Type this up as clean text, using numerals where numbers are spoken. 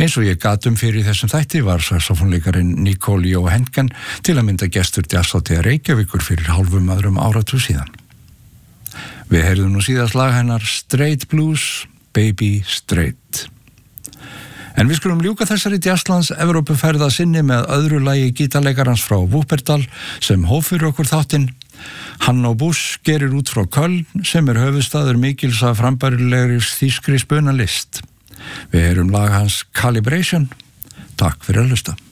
Eins og ég gat fyrir þessum þætti var saxofónleikarinn Nicole Johanken til að mynda gestur Jazzhátíðar Reykjavíkur fyrir hálfum öðrum áratug síðan. Við heyrðum nú síðast lag hennar Straight Blues, Baby Straight. En við skulum ljúka þessari Jazzlands Evrópuferð að sinni með öðru lagi gítarleikarans frá Wuppertal sem hóf fyrir okkur þáttinn. Hanno Busch gerir út frá Köln sem höfuðstaður mikils af frambærilegri þýskri spunalist. Við heyrum lag hans Calibration. Takk fyrir að hlusta.